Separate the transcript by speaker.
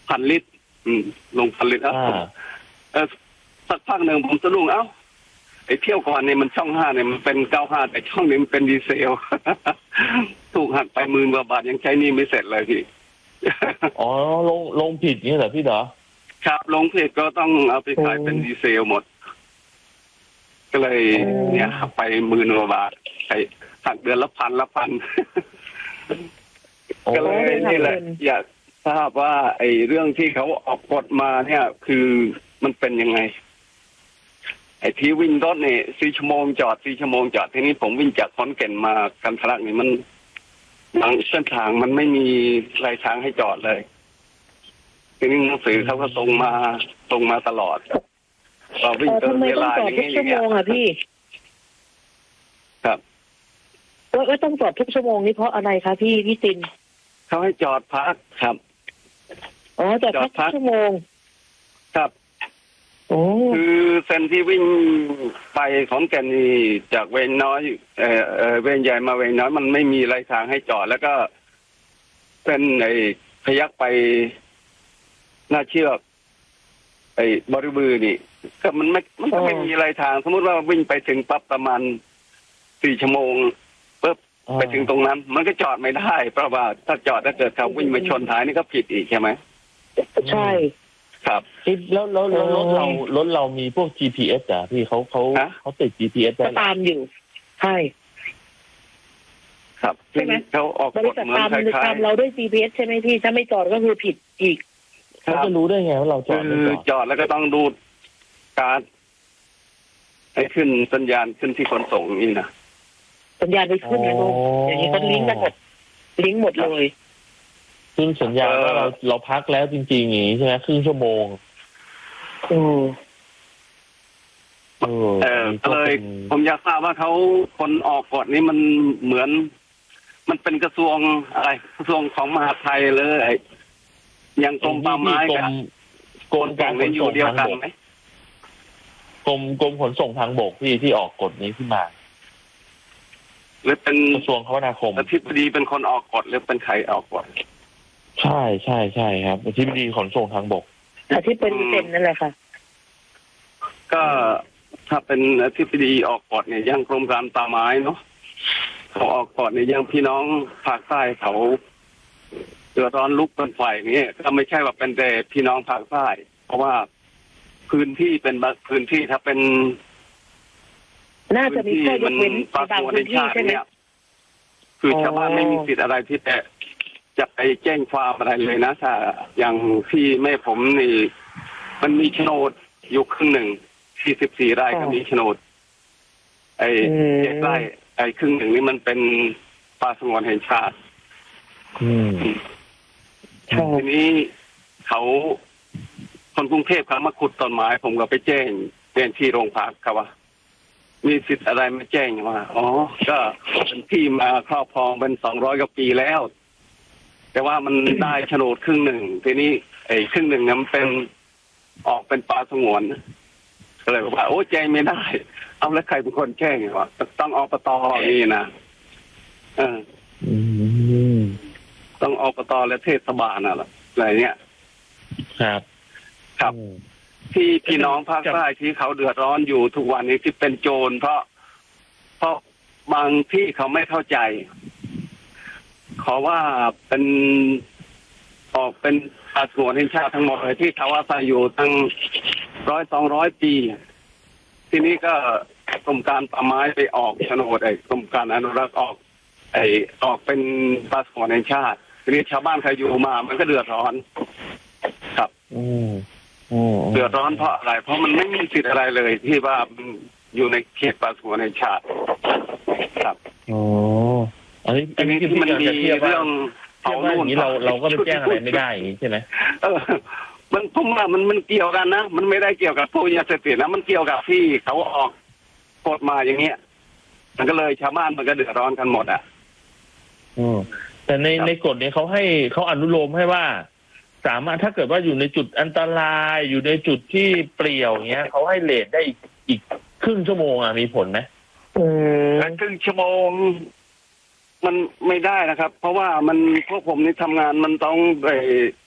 Speaker 1: 1,000 ลิตรลง1,000 ลิตรสักพักหนึ่งผมสะดุ้งไอ้เที่ยวก่อนเนี่ยมันช่อง5เนี่ยมันเป็น95แต่ช่องนี้มันเป็นดีเซล ถูกหักไป10,000 กว่าบาทยังใช้หนี้ไม่เสร็จเลยพี่
Speaker 2: อ๋อลงผิดนี่เหรอพี่เหรอ
Speaker 1: ครับลงผิดก็ต้องเอาไปขายเป็นดีเซลหมดก็เลยเนี่ยหักไป10,000 กว่าบาทไอ้หักเดือนละพันก็เลยนี่แหละอยากทราบว่าไอ้เรื่องที่เขาออกกฎมาเนี่ยคือมันเป็นยังไงไอ้ที่วิ่งรถเนี่ย4 ชั่วโมงจอด4 ชั่วโมงจอดทีนี้ผมวิ่งจากขอนแก่นมากันทะลักนี่มันบางเส้นทางมันไม่มีรายทางให้จอดเลยทีนี้หนังสือเขาก็ส่งมาตลอดเราวิ่งเกินเวลาอย่างนี้อย่างเงี้ย
Speaker 3: พี่
Speaker 1: ครับ
Speaker 3: ว่าต้องจอดทุกชั่วโมงนี้เพราะอะไรคะพี่ติน
Speaker 1: เขาให้จอดพักครับ
Speaker 3: อ๋อจอดพักชั่วโมง
Speaker 1: ครับคือเส้นที่วิ่งไปของแก่นนี่จากเวรน้อยเวรใหญ่มาเวรน้อยมันไม่มีรายทางให้จอดแล้วก็เป็นพยักไปหน้าเชือกบริบูรณ์นี่ก็มันก็ไม่มีรายทางสมมติว่าวิ่งไปถึงปั๊บประมาณ4 ชั่วโมงปุ๊บไปถึงตรงนั้นมันก็จอดไม่ได้เพราะว่าถ้าจอดถ้าเกิดเขาวิ่งมาชนท้ายนี่ก็ผิดอีกใช่ไหม
Speaker 3: ใช่
Speaker 1: ครับ
Speaker 2: แล้วรถเรามีพวก GPS อ่ะพี่เขาติด GPS ได้
Speaker 3: ตามอยู่ใช่
Speaker 1: ครับใช่ไหมเขาออกกฎเหมือนคล้ายๆ
Speaker 3: ตามเราด้วย GPS ใช่ไหมพี่ถ้าไม่จอดก็คือผิดอีก
Speaker 2: เขาจะรู้ได้ไงว่าเราจอด
Speaker 1: คือจอดแล้วก็ต้องดูการให้ขึ้นสัญญาณขึ้นที่ขนส่งนี่นะ
Speaker 3: สัญญาณไปขึ้นนะลูกอย่างนี้ก็ลิงก์กันหมดเลย
Speaker 2: ขึ้นสัญญาณว่าเราพักแล้วจริงๆอย่างนี้ใช่ไหมครึ่งชั่วโมง
Speaker 1: เลยผมอยากทราบว่าเขาคนออกกฎนี้มันเหมือนมันเป็นกระทรวงอะไรกระทรวงของมหาดไทยเลยอย่างกรมป่าไม้กับ
Speaker 2: กรมการขนส่งทางบกกรมขนส่งทางบกที่ออกกฎนี้ขึ้นมา
Speaker 1: หรือเป็น
Speaker 2: กระทรวงคมนาคม
Speaker 1: อธิบดีเป็นคนออกกฎหรือเป็นใครออกกฎ
Speaker 2: ใช่ครับอธิบดีขนส่งทางบก
Speaker 3: อธิบดีเต็มนั่นแหละค่ะ
Speaker 1: ก็ถ้าเป็นอธิบดีออกกฎเนี่ยยังกรมการป่าไม้เนาะเขาออกกฎเนี่ยยังพี่น้องภาคใต้เขาเดือดร้อนลุกเป็นไฟนี่ก็ไม่ใช่ว่าเป็นแต่พี่น้องภาคใต้เพราะว่าพื้นที่เป็นพื้นที่ถ้าเป็น
Speaker 3: น่าจะมีข้อยกเว้นบางพื้นที่ใช่ไหม
Speaker 1: คือชาวบ้านไม่มีสิทธิ์อะไรที่จะไปแจ้งความอะไรเลยนะถ้าอย่างที่แม่ผมนี่มันมีโฉนดอยู่ครึ่งหนึ่ง44 ไร่ก็มีโฉนด7 ไร่ครึ่งหนึ่งนี่มันเป็นป่าสงวนแห่งชาติทีนี้เขาคนกรุงเทพเขามาขุดต้นไม้ผมก็ไปแจ้งที่โรงพักครับว่ามีสิทธิ์อะไรมาแจ้งว่าก็เป็นที่มาครอบครองเป็น200 กว่าปีแล้วแต่ว่ามันได้โฉนดครึ่งหนึ่งทีนี้ครึ่งหนึ่งนั้นเป็นออกเป็นป่าสงวนก็เลยบอกว่าแจ้งไม่ได้เอาแล้วใครเป็นคนแจ้งวะต้องอบต.นี่นะต้องอบต.และเทศบาลอะไรเนี่ยครับที่พี่น้องภาคใต้ที่เขาเดือดร้อนอยู่ทุกวันนี้ที่เป็นโจรเพราะบางที่เขาไม่เข้าใจขอว่าเป็นออกเป็นป่าสงวนแห่งชาติทั้งหมดเลยที่เขาอาศัยอยู่ตั้ง100-200 ปีทีนี้ก็กรมการป่าไม้ไปออกโฉนดกรมการอนุรักษ์ออกเป็นป่าสงวนแห่งชาติทีนี้ชาวบ้านเขาอยู่มามันก็เดือดร้อนครับเดือดร้อนเพราะอะไรเพราะมันไม่มีสิทธิ์อะไรเลยที่ว่าอยู่ในเขตป่าสงวนแห่งชาติครับ
Speaker 2: อันนี้ที่มันมีเรื่องเอานู่นเราก็ไปแจ้งอะไรไม่ได้อย่างนี้ใช่ไหม
Speaker 1: มันผมว่ามันเกี่ยวกันนะมันไม่ได้เกี่ยวกับพวกยาเสพติดนะมันเกี่ยวกับที่เขาออกกฎมาอย่างเงี้ยมันก็เลยชาวบ้านมันก็เดือดร้อนกันหมด
Speaker 2: แต่ในกฎนี้เขาอนุโลมให้ว่าสามารถถ้าเกิดว่าอยู่ในจุดอันตรายอยู่ในจุดที่เปลี่ยวเงี้ยเขาให้เลทได้อีกครึ่งชั่วโมงมีผลไหม
Speaker 1: ครึ่งชั่วโมงมันไม่ได้นะครับเพราะว่าพวกผมนี่ทำงานมันต้องไป